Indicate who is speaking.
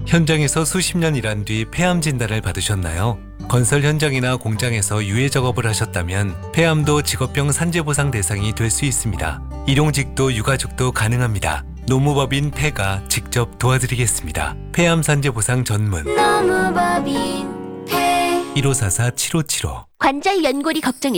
Speaker 1: 현장에서 수십 년 일한 뒤 폐암 진단을 받으셨나요? 건설 현장이나 공장에서 유해 작업을 하셨다면 폐암도 직업병 산재보상 대상이 될 수 있습니다. 일용직도 유가족도 가능합니다. 노무법인 폐가 직접 도와드리겠습니다. 폐암 산재보상 전문
Speaker 2: 노무법인 폐
Speaker 1: 1544-7575
Speaker 2: 관절 연골이 걱정이